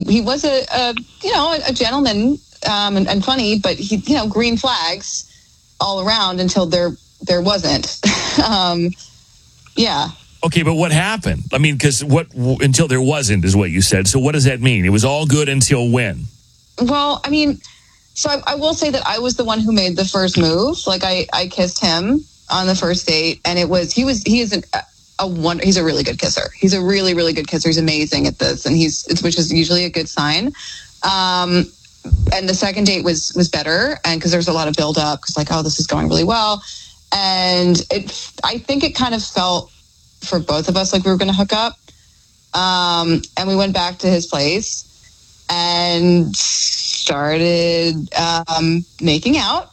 he was a gentleman and funny, but he, green flags all around until there wasn't. Yeah. Okay, but what happened? I mean, because until there wasn't is what you said. So what does that mean? It was all good until when? Well, I mean, so I will say that I was the one who made the first move. Like I kissed him on the first date, and he is he's a really good kisser. He's a really, really good kisser. He's amazing at this, and which is usually a good sign. And the second date was better, and because there's a lot of build up, because like, oh, this is going really well, and I think it kind of felt for both of us like we were going to hook up, and we went back to his place and started making out.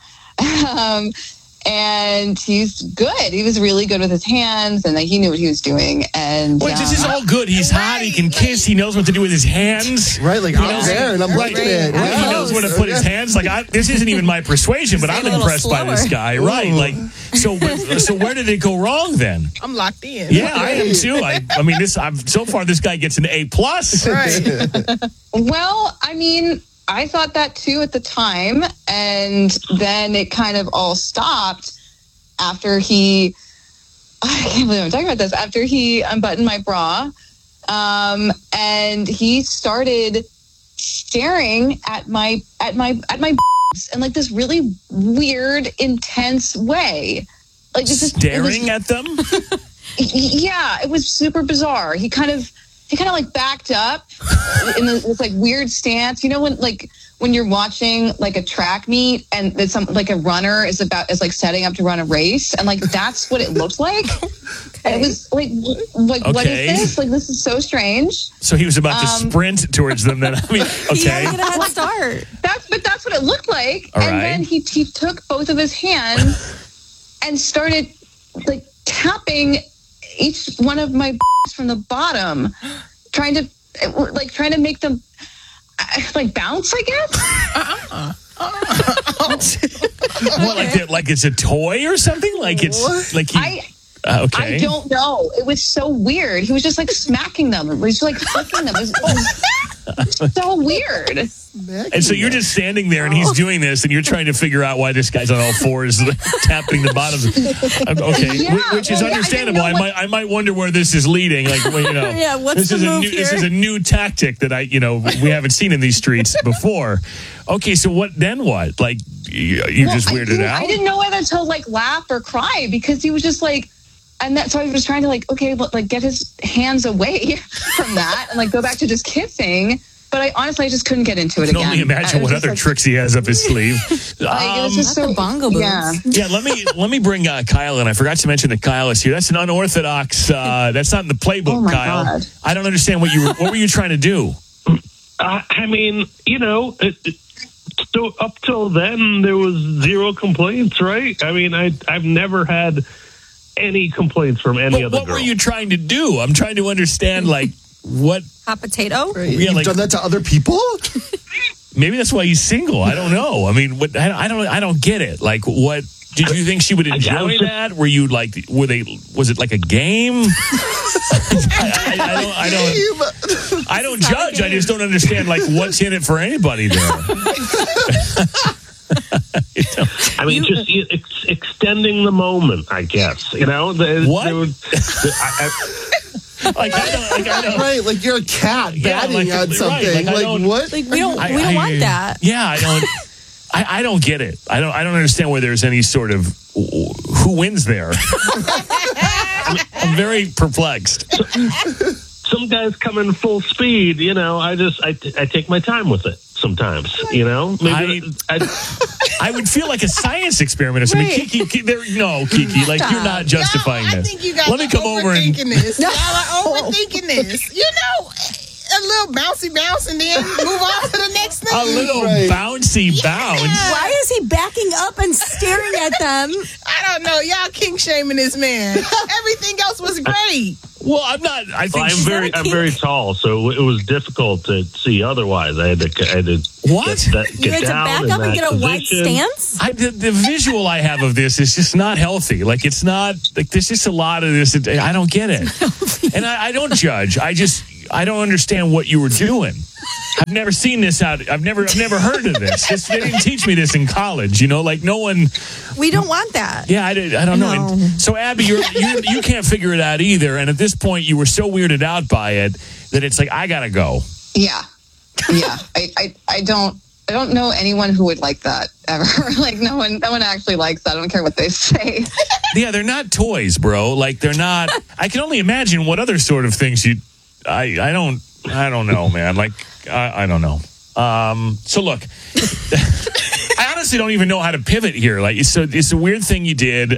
And he's good. He was really good with his hands, and he knew what he was doing. And wait, this is all good. He's hot. He can kiss. He knows what to do with his hands. Right, like I'm there and I'm looking at it. He knows where to put his hands. Like this isn't even my persuasion, but I'm impressed by this guy. Right, like so where did it go wrong then? I'm locked in. Yeah, I am too. I mean, so far this guy gets an A+. Right. Well, I mean, I thought that too at the time, and then it kind of all stopped after I can't believe I'm talking about this, after he unbuttoned my bra, and he started staring at my in like this really weird, intense way. Like just staring at them? Yeah, it was super bizarre. He kind of like backed up in this like weird stance. You know when you're watching like a track meet and it's like a runner is like setting up to run a race, and like that's what it looked like. Okay. And it was like okay. What is this? Like this is so strange. So he was about to sprint towards them. Then I mean, okay, he had to get a head start. That's what it looked like. All and right. Then he took both of his hands and started like tapping each one of my from the bottom, trying to make them like bounce, I guess. What, like it's a toy or something? Like it's what? Like he. Okay. I don't know. It was so weird. He was just like smacking them. He was like flicking them. It was so weird. And so you're just standing there and he's doing this and you're trying to figure out why this guy's on all fours tapping the bottoms. Okay. Yeah, which is understandable. I might wonder where this is leading. Like, well, yeah, what's the move here? This is a new tactic that we haven't seen in these streets before. Okay, so what? Like, you just weirded out? I didn't know whether to like laugh or cry because he was just like, and so I was trying to like, okay, like get his hands away from that and like go back to just kissing. But I just couldn't get into it again. I can only imagine what other tricks he has up his sleeve. It was just so bongo boots. Yeah, let me bring Kyle in. I forgot to mention that Kyle is here. That's an unorthodox. That's not in the playbook, oh my Kyle. God. I don't understand what were you trying to do? I mean, so up till then there was zero complaints, right? I mean, I've never had any complaints from any other girl. What were you trying to do? I'm trying to understand, like, what... Hot potato? Right. You've done that to other people? Maybe that's why he's single. I don't know. I mean, I don't get it. Like, what... Did you think she would enjoy that? Were you like... Was it like a game? I don't judge. I just don't understand, like, what's in it for anybody there. I mean, just extending the moment, I guess. What? I don't. Right, like you're a cat batting on something. Right, what? Like we don't want that. Yeah, I don't get it. I don't understand where there's any sort of who wins there. I'm very perplexed. Some guys come in full speed. I take my time with it. Sometimes, maybe I would feel like a science experiment or something. Kiki, like you're not justifying this. I think you guys Let me come over and this. Y'all are overthinking this. A little bouncy bounce and then move on to the next thing. A little bouncy bounce. Why is he backing up and staring at them? I don't know. Y'all kink shaming this man. Everything else was great. Well, I'm not. I think I'm very tall, so it was difficult to see otherwise. I had to what? You had to back up and get a wide stance? The visual I have of this is just not healthy. Like, it's not, like, there's just a lot of this. I don't get it. And I don't judge. I don't understand what you were doing. I've never seen this out. I've never heard of this. They didn't teach me this in college. Like no one. We don't want that. Yeah, I don't know. No. And so Abby, you can't figure it out either. And at this point, you were so weirded out by it that it's like I gotta go. Yeah. I don't know anyone who would like that ever. Like no one actually likes that. I don't care what they say. Yeah, they're not toys, bro. Like they're not. I can only imagine what other sort of things you. I don't know, man. Like I don't know. So look, I honestly don't even know how to pivot here. Like it's a weird thing you did.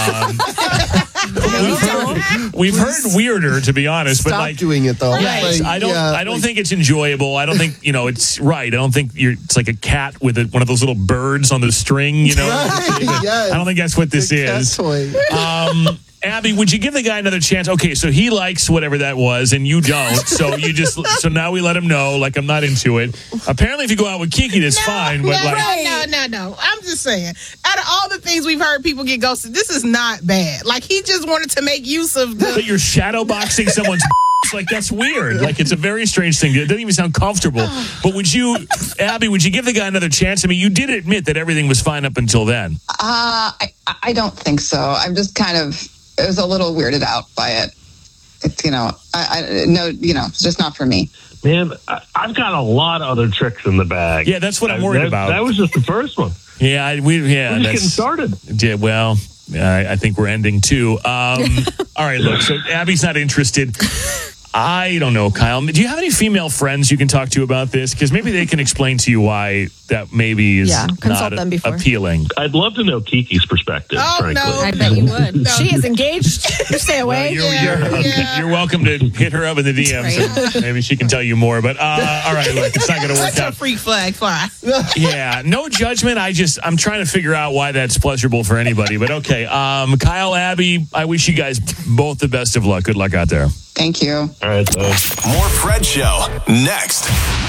We've heard weirder, to be honest. Stop but like doing it though. Yeah, I don't think it's enjoyable. I don't think it's right. I don't think it's like a cat with one of those little birds on the string. Right, I don't think that's what this is. Toy. Abby, would you give the guy another chance? Okay, so he likes whatever that was, and you don't. So now we let him know. Like I'm not into it. Apparently, if you go out with Kiki, that's fine. But no. I'm just saying. Out of all the things we've heard people get ghosted, this is not bad. Like he just wanted to make use of the. But you're shadow boxing someone's. Like that's weird. Like it's a very strange thing. It doesn't even sound comfortable. But Abby, would you give the guy another chance? I mean, you did admit that everything was fine up until then. I don't think so. I'm just kind of. I was a little weirded out by it. It's it's just not for me. Man, I've got a lot of other tricks in the bag. Yeah, that's what I'm worried about. That was just the first one. Yeah, we're just getting started. Yeah, well, I think we're ending too. All right, look. So Abby's not interested. I don't know, Kyle. Do you have any female friends you can talk to about this? Because maybe they can explain to you why that maybe is consult not them before. appealing. I'd love to know Kiki's perspective, frankly. No. I bet you would. No. She is engaged. You stay away. You're welcome to hit her up in the DMs. Right. And maybe she can tell you more. But all right, look, it's not going to work Let your out. freak flag fly. Yeah, no judgment. I'm trying to figure out why that's pleasurable for anybody. But okay, Kyle, Abby, I wish you guys both the best of luck. Good luck out there. Thank you. All right, thanks. More Fred Show next.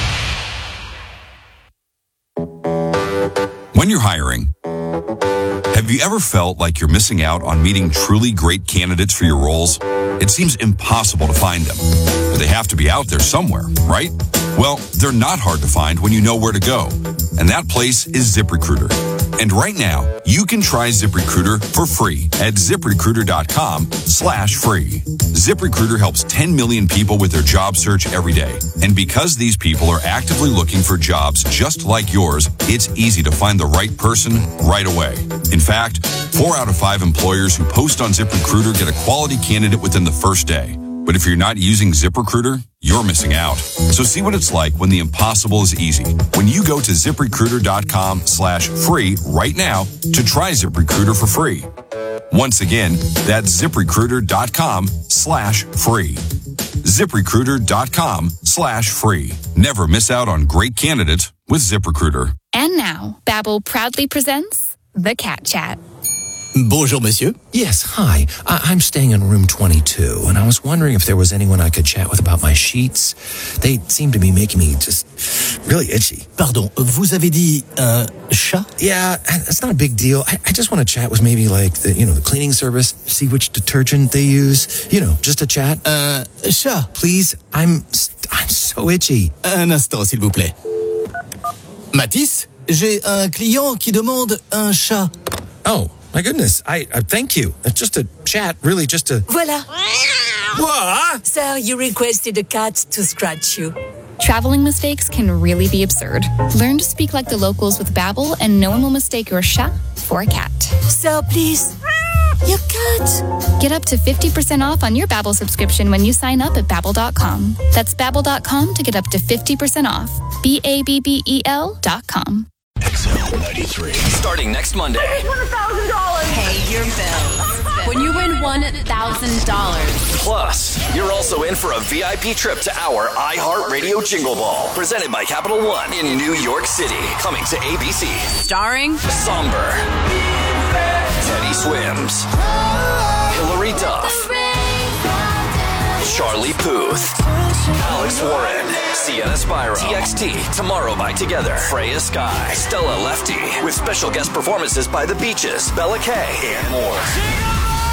When you're hiring, have you ever felt like you're missing out on meeting truly great candidates for your roles? It seems impossible to find them, but they have to be out there somewhere, right? Well, they're not hard to find when you know where to go, and that place is ZipRecruiter. And right now, you can try ZipRecruiter for free at ZipRecruiter.com/free. ZipRecruiter helps 10 million people with their job search every day. And because these people are actively looking for jobs just like yours, it's easy to find the right person right away. In fact, 4 out of 5 employers who post on ZipRecruiter get a quality candidate within the first day. But if you're not using ZipRecruiter, you're missing out. So see what it's like when the impossible is easy. When you go to ZipRecruiter.com/free right now to try ZipRecruiter for free. Once again, that's ZipRecruiter.com/free. ZipRecruiter.com/free. Never miss out on great candidates with ZipRecruiter. And now, Babbel proudly presents The Cat Chat. Bonjour, monsieur. Yes, hi. I'm staying in room 22, and I was wondering if there was anyone I could chat with about my sheets. They seem to be making me just really itchy. Pardon, vous avez dit chat? Yeah, it's not a big deal. I just want to chat with maybe like the cleaning service, see which detergent they use. Just a chat. Chat. Please, I'm so itchy. Un instant, s'il vous plaît. Mathis, j'ai un client qui demande un chat. Oh. My goodness, I thank you. It's just a chat, really just a... Voila. What? Sir, you requested a cat to scratch you. Traveling mistakes can really be absurd. Learn to speak like the locals with Babbel, and no one will mistake your chat for a cat. Sir, please. Your cat. Get up to 50% off on your Babbel subscription when you sign up at Babbel.com. That's Babbel.com to get up to 50% off. BABBEL.com. XL 93. Starting next Monday. Pay your bills. When you win $1,000. Plus, you're also in for a VIP trip to our iHeartRadio Jingle Ball, presented by Capital One in New York City. Coming to ABC. Starring Somber, Teddy Swims, Hillary Duff, Charlie Puth, Alex Warren, Sienna Spyro, TXT, Tomorrow by Together, Freya Sky, Stella Lefty, with special guest performances by The Beaches, Bella Kay, and more.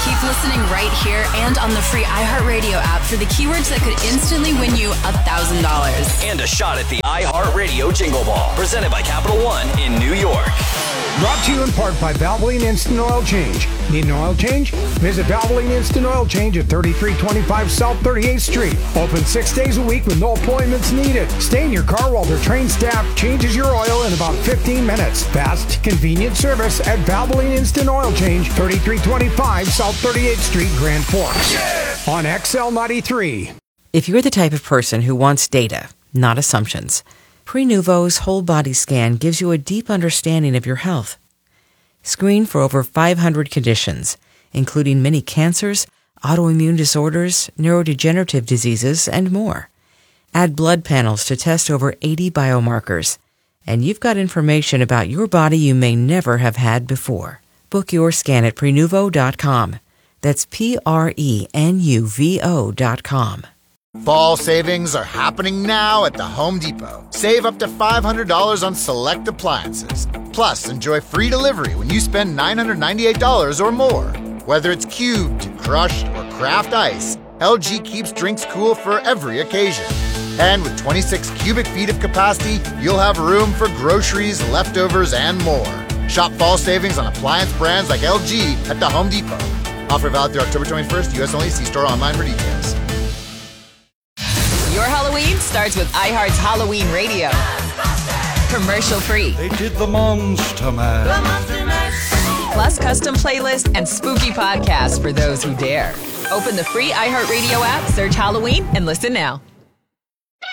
Keep listening right here and on the free iHeartRadio app for the keywords that could instantly win you $1,000. And a shot at the iHeartRadio Jingle Ball, presented by Capital One in New York. Brought to you in part by Valvoline Instant Oil Change. Need an oil change? Visit Valvoline Instant Oil Change at 3325 South 38th Street. Open 6 days a week with no appointments needed. Stay in your car while their trained staff changes your oil in about 15 minutes. Fast, convenient service at Valvoline Instant Oil Change, 3325 South 38th Street, Grand Forks. On XL 93. If you're the type of person who wants data, not assumptions, Prenuvo's whole body scan gives you a deep understanding of your health. Screen for over 500 conditions, including many cancers, autoimmune disorders, neurodegenerative diseases, and more. Add blood panels to test over 80 biomarkers, and you've got information about your body you may never have had before. Book your scan at Prenuvo.com. That's Prenuvo.com. Fall savings are happening now at the Home Depot. Save up to $500 on select appliances. Plus, enjoy free delivery when you spend $998 or more. Whether it's cubed, crushed, or craft ice, LG keeps drinks cool for every occasion. And with 26 cubic feet of capacity, you'll have room for groceries, leftovers, and more. Shop fall savings on appliance brands like LG at the Home Depot. Offer valid through October 21st, U.S. only. See store online for details. Your Halloween starts with iHeart's Halloween Radio. Commercial free. They did the Monster Mash. Plus custom playlists and spooky podcasts for those who dare. Open the free iHeartRadio app, search Halloween, and listen now.